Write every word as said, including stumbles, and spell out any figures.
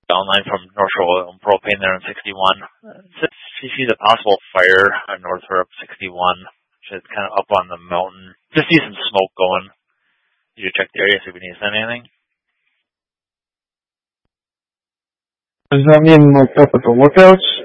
downline from North Shore Oil and Propane there on sixty-one. Uh, since she sees a possible fire on North Shore up sixty-one, which is kind of up on the mountain. Just see some smoke going. Did you check the area, see if we need to send anything? Does that mean like up at the lookouts